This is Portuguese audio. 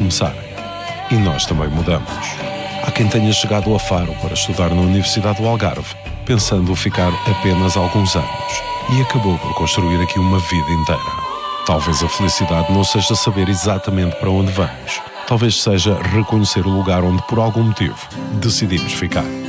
recomeçarem. E nós também mudamos. Há quem tenha chegado a Faro para estudar na Universidade do Algarve, pensando ficar apenas alguns anos, e acabou por construir aqui uma vida inteira. Talvez a felicidade não seja saber exatamente para onde vamos. Talvez seja reconhecer o lugar onde, por algum motivo, decidimos ficar.